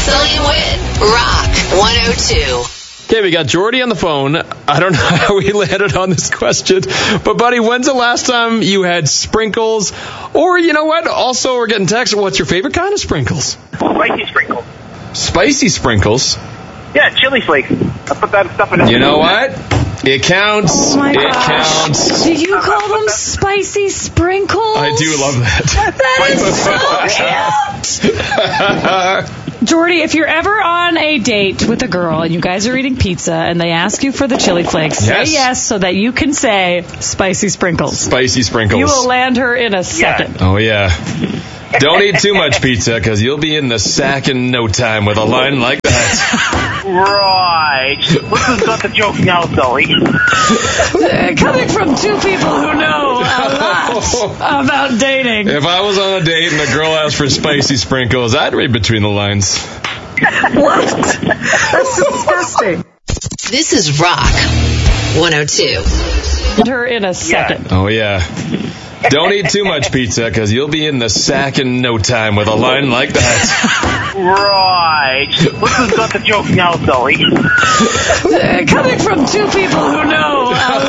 So you win. Rock 102. Okay, we got Jordy on the phone. I don't know how we landed on this question, but buddy, when's the last time you had sprinkles? Or, you know what? Also, we're getting text. What's your favorite kind of sprinkles? Spicy sprinkles. Spicy sprinkles? Yeah, chili flakes. I put that stuff in it. You know what? It counts. Oh my It gosh. counts. Do you call them spicy sprinkles? I do love that. That is so cute. Jordy, if you're ever on a date with a girl and you guys are eating pizza and they ask you for the chili flakes, say yes so that you can say spicy sprinkles. Spicy sprinkles. You will land her in a second. Oh, yeah. Don't eat too much pizza, because you'll be in the sack in no time with a line like that. Right. Who's got the joke now, Zoe? Coming from two people who know a lot about dating. If I was on a date and a girl asked for spicy sprinkles, I'd read between the lines. What? That's disgusting. This is Rock 102. Her in a second. Oh, yeah. Don't eat too much pizza, because you'll be in the sack in no time with a line like that. Right. Who's got the joke now, Zoe? Coming from two people who know a